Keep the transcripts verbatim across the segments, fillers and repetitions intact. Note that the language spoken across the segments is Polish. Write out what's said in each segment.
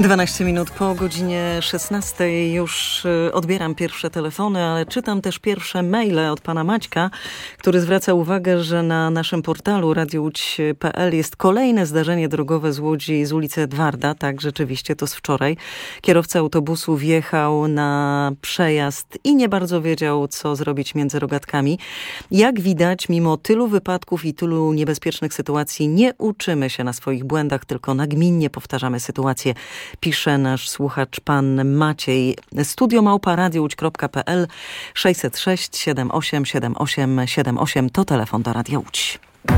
dwanaście minut po godzinie szesnastej już odbieram pierwsze telefony, ale czytam też pierwsze maile od pana Maćka, który zwraca uwagę, że na naszym portalu radio łódź kropka pe el jest kolejne zdarzenie drogowe z Łodzi z ulicy Edwarda. Tak, rzeczywiście to z wczoraj. Kierowca autobusu wjechał na przejazd i nie bardzo wiedział, co zrobić między rogatkami. Jak widać, mimo tylu wypadków i tylu niebezpiecznych sytuacji, nie uczymy się na swoich błędach, tylko nagminnie powtarzamy sytuację. Pisze nasz słuchacz pan Maciej. Studio małpa radio łódź kropka pe el sześćset sześć siedem osiem siedem osiem siedem osiem to telefon do Radia Łódź.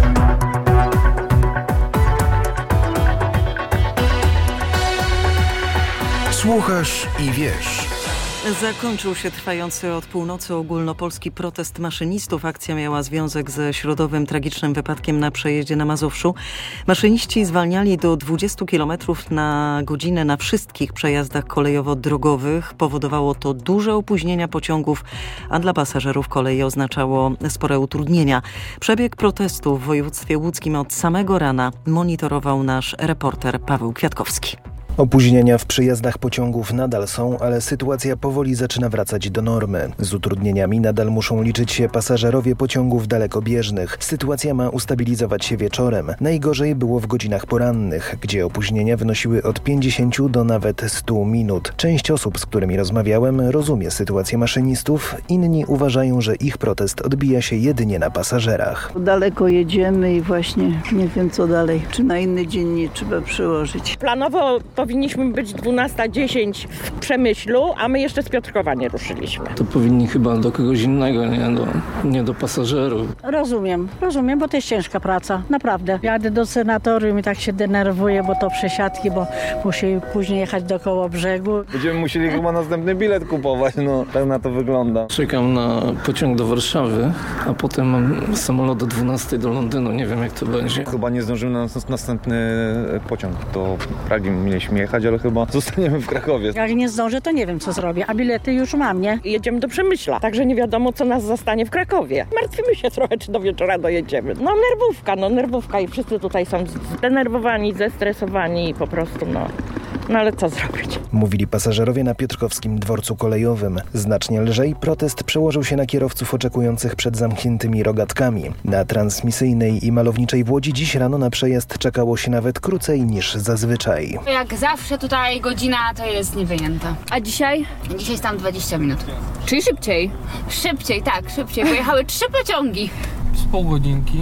Słuchasz i wiesz. Zakończył się trwający od północy ogólnopolski protest maszynistów. Akcja miała związek ze środowym tragicznym wypadkiem na przejeździe na Mazowszu. Maszyniści zwalniali do dwudziestu kilometrów na godzinę na wszystkich przejazdach kolejowo-drogowych. Powodowało to duże opóźnienia pociągów, a dla pasażerów kolei oznaczało spore utrudnienia. Przebieg protestu w województwie łódzkim od samego rana monitorował nasz reporter Paweł Kwiatkowski. Opóźnienia w przejazdach pociągów nadal są, ale sytuacja powoli zaczyna wracać do normy. Z utrudnieniami nadal muszą liczyć się pasażerowie pociągów dalekobieżnych. Sytuacja ma ustabilizować się wieczorem. Najgorzej było w godzinach porannych, gdzie opóźnienia wynosiły od pięćdziesięciu do nawet stu minut. Część osób, z którymi rozmawiałem, rozumie sytuację maszynistów. Inni uważają, że ich protest odbija się jedynie na pasażerach. Daleko jedziemy i właśnie nie wiem co dalej. Czy na inny dzień nie trzeba przełożyć. Planowo powinniśmy być dwunasta dziesięć w Przemyślu, a my jeszcze z Piotrkowa nie ruszyliśmy. To powinni chyba do kogoś innego, nie do, nie do pasażerów. Rozumiem, rozumiem, bo to jest ciężka praca, naprawdę. Jadę do senatorium i tak się denerwuję, bo to przesiadki, bo muszę później jechać do Kołobrzegu. Będziemy musieli chyba następny bilet kupować, no tak na to wygląda. Czekam na pociąg do Warszawy, a potem mam samolot do dwunastej do Londynu, nie wiem jak to będzie. Chyba nie zdążymy na następny pociąg do Pragi, mieliśmy jechać, ale chyba zostaniemy w Krakowie. Jak nie zdążę, to nie wiem, co zrobię, a bilety już mam, nie? Jedziemy do Przemyśla, także nie wiadomo, co nas zastanie w Krakowie. Martwimy się trochę, czy do wieczora dojedziemy. No nerwówka, no nerwówka i wszyscy tutaj są zdenerwowani, zestresowani i po prostu, no... No ale co zrobić? Mówili pasażerowie na piotrkowskim dworcu kolejowym. Znacznie lżej protest przełożył się na kierowców oczekujących przed zamkniętymi rogatkami. Na Transmisyjnej i Malowniczej w Łodzi dziś rano na przejazd czekało się nawet krócej niż zazwyczaj. Jak zawsze tutaj godzina to jest niewyjęta. A dzisiaj? Dzisiaj jest tam dwadzieścia minut. Czyli szybciej? Szybciej, tak, szybciej. Pojechały trzy pociągi. Z pół godzinki.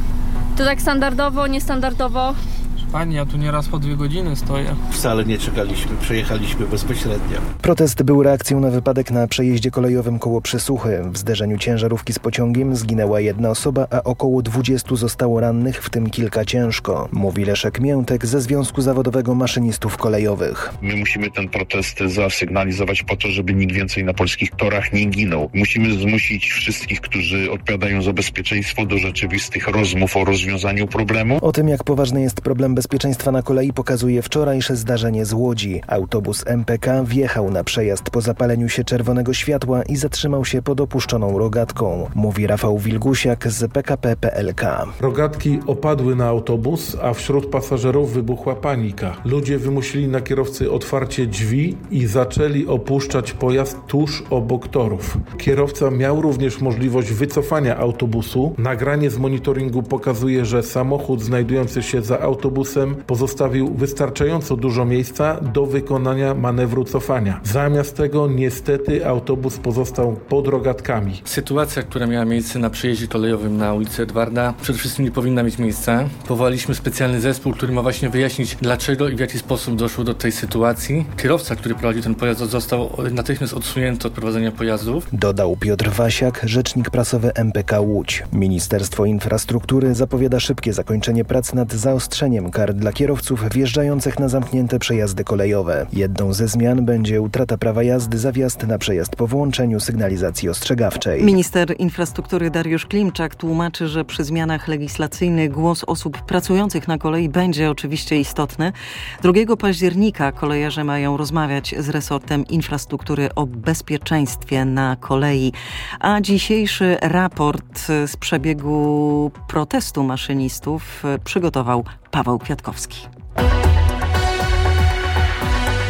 To tak standardowo, niestandardowo? Pani, ja tu nieraz po dwie godziny stoję. Wcale nie czekaliśmy, przejechaliśmy bezpośrednio. Protest był reakcją na wypadek na przejeździe kolejowym koło Przysuchy. W zderzeniu ciężarówki z pociągiem zginęła jedna osoba, a około dwudziestu zostało rannych, w tym kilka ciężko. Mówi Leszek Miętek ze Związku Zawodowego Maszynistów Kolejowych. My musimy ten protest zasygnalizować po to, żeby nikt więcej na polskich torach nie ginął. Musimy zmusić wszystkich, którzy odpowiadają za bezpieczeństwo, do rzeczywistych rozmów o rozwiązaniu problemu. O tym, jak poważny jest problem bezpieczeństwa na kolei, pokazuje wczorajsze zdarzenie z Łodzi. Autobus M P K wjechał na przejazd po zapaleniu się czerwonego światła i zatrzymał się pod opuszczoną rogatką. Mówi Rafał Wilgusiak z P K P P L K. Rogatki opadły na autobus, a wśród pasażerów wybuchła panika. Ludzie wymusili na kierowcy otwarcie drzwi i zaczęli opuszczać pojazd tuż obok torów. Kierowca miał również możliwość wycofania autobusu. Nagranie z monitoringu pokazuje, że samochód znajdujący się za autobusem pozostawił wystarczająco dużo miejsca do wykonania manewru cofania. Zamiast tego niestety autobus pozostał pod rogatkami. Sytuacja, która miała miejsce na przejeździe kolejowym na ulicy Edwarda, przede wszystkim nie powinna mieć miejsca. Powołaliśmy specjalny zespół, który ma właśnie wyjaśnić, dlaczego i w jaki sposób doszło do tej sytuacji. Kierowca, który prowadził ten pojazd, został natychmiast odsunięty od prowadzenia pojazdów. Dodał Piotr Wasiak, rzecznik prasowy M P K Łódź. Ministerstwo Infrastruktury zapowiada szybkie zakończenie prac nad zaostrzeniem kar dla kierowców wjeżdżających na zamknięte przejazdy kolejowe. Jedną ze zmian będzie utrata prawa jazdy za wjazd na przejazd po włączeniu sygnalizacji ostrzegawczej. Minister infrastruktury Dariusz Klimczak tłumaczy, że przy zmianach legislacyjnych głos osób pracujących na kolei będzie oczywiście istotny. drugiego października kolejarze mają rozmawiać z resortem infrastruktury o bezpieczeństwie na kolei. A dzisiejszy raport z przebiegu protestu maszynistów przygotował Paweł Kwiatkowski.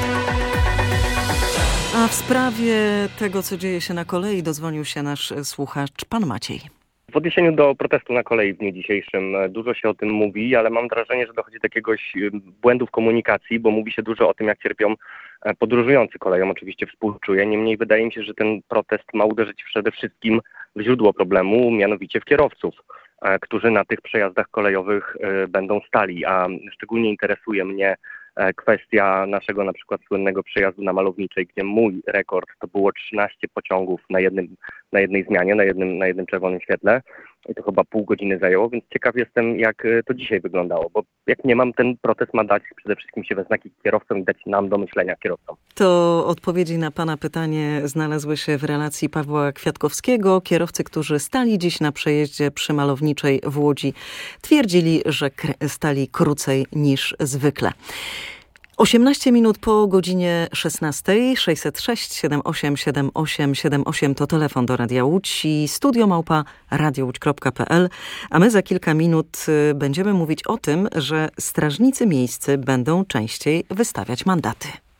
A w sprawie tego, co dzieje się na kolei, dozwonił się nasz słuchacz, pan Maciej. W odniesieniu do protestu na kolei w dniu dzisiejszym dużo się o tym mówi, ale mam wrażenie, że dochodzi do jakiegoś błędu w komunikacji, bo mówi się dużo o tym, jak cierpią podróżujący koleją. Oczywiście współczuję, niemniej wydaje mi się, że ten protest ma uderzyć przede wszystkim w źródło problemu, mianowicie w kierowców, którzy na tych przejazdach kolejowych będą stali, a szczególnie interesuje mnie kwestia naszego na przykład słynnego przejazdu na Malowniczej, gdzie mój rekord to było trzynaście pociągów na jednym, na jednej zmianie, na jednym, na jednym czerwonym świetle i to chyba pół godziny zajęło, więc ciekaw jestem, jak to dzisiaj wyglądało, bo jak nie mam, ten protest ma dać przede wszystkim się we znaki kierowcom i dać nam do myślenia kierowcom. To odpowiedzi na pana pytanie znalazły się w relacji Pawła Kwiatkowskiego. Kierowcy, którzy stali dziś na przejeździe przy Malowniczej w Łodzi, twierdzili, że stali krócej niż zwykle. osiemnaście minut po godzinie szesnastej. sześćset sześć siedem osiem siedem osiem siedem osiem to telefon do Radia Łódź i studio małpa radiołódź kropka pe el. A my za kilka minut będziemy mówić o tym, że strażnicy miejscy będą częściej wystawiać mandaty.